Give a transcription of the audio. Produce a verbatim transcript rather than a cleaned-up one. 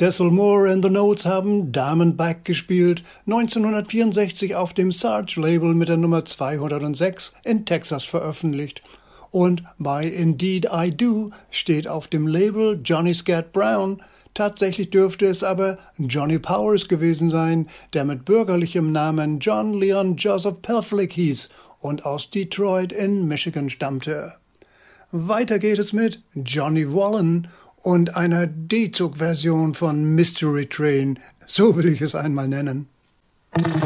Cecil Moore and the Notes haben Diamondback gespielt, neunzehnhundertvierundsechzig auf dem Sarge-Label mit der Nummer zweihundertsechs in Texas veröffentlicht. Und bei Indeed I Do steht auf dem Label Johnny Scat Brown. Tatsächlich dürfte es aber Johnny Powers gewesen sein, der mit bürgerlichem Namen John Leon Joseph Pavlik hieß und aus Detroit in Michigan stammte. Weiter geht es mit Johnny Wallen und einer D-Zug-Version von Mystery Train, so will ich es einmal nennen.